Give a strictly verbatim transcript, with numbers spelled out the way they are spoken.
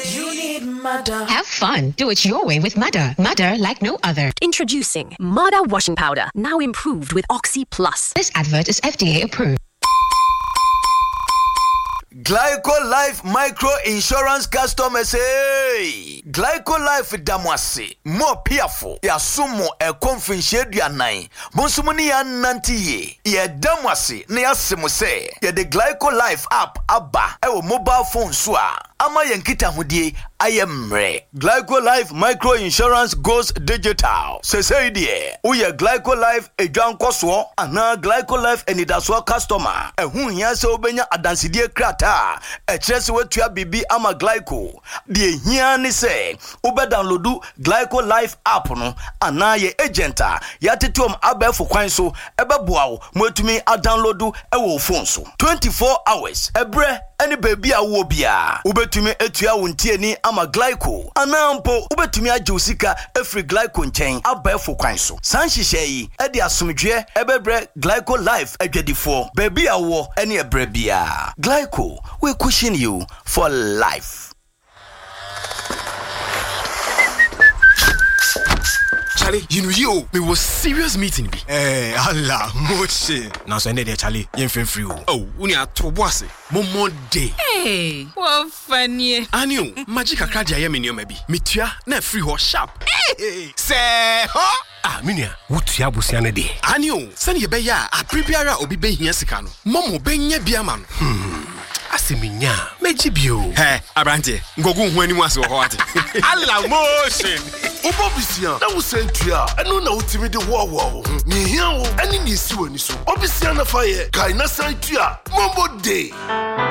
You need Mada. Have fun. Do it your way with Mada. Mada like no other. Introducing Mada washing powder, now improved with Oxy Plus. This advert is F D A approved. Glyco Life Micro Insurance customers, hey! Glyco Life damwase, more piafo, ya sumo e konfinche duanai, bonsumuni ya nantiye, ya damwase, ne ya simuse, ya de Glyco Life app abba, ewo mobile phone swa, ama yankita hudie, ayemre. Glyco Life Micro Insurance goes digital. Sese idie, uye Glyco Life e dwan koswo, ana Glyco Life enidaswa customer, e hu hiase obenya adansidie krata. E trese wetua bibi ama Glyco die hia ni se ube downloadu Glyco Life app no ana ye agenta ya tetom abefo kwan so ebeboa wo mwetumi a downloadu e wo phone so twenty-four hours ebre any baby a wo bia ubetumi etua wo ntieni ama Glyco ana mpo ubetumi agye osika efri Glyco nchen abefo kwan so sanhihye yi e de asomdwe ebebre Glyco Life adwadifo baby a wo ene ebre bia Glyco we cushion you for life. Charlie, you know you, me was serious meeting be. Eh, Allah, moche. Now so there, Charlie, you feel free. Oh, uni a to boss. Momo day. Hey, what funny. Anio, magic a card ya me maybe. Mitua na free ho sharp. Hey, say, huh? Ah, minia, what ya busiane de. Anio, send ye be ya, a prepiara obi be here sikano. Momo be nye biaman. Hmm. Asiminya, mejibio. Hey, Abrante, ngogu hwani wase wo hoate. Allah motion. Obobisia, na wo sentua, eno na utimi de wo wo. Ni hia wo, ani ni si wani so. Obisia na fa ye, kai na sentua. Mombo day.